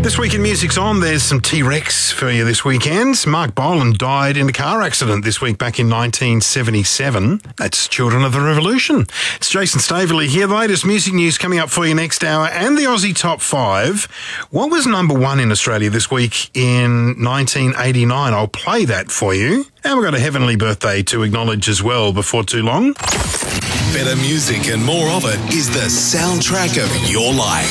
This week in Music's On, there's some T-Rex for you this weekend. Mark Bolan died in a car accident this week back in 1977. That's Children of the Revolution. It's Jason Staveley here. The latest music news coming up for you next hour and the Aussie Top 5. What was number one in Australia this week in 1989? I'll play that for you. And we've got a heavenly birthday to acknowledge as well before too long. Better music and more of it is the soundtrack of your life.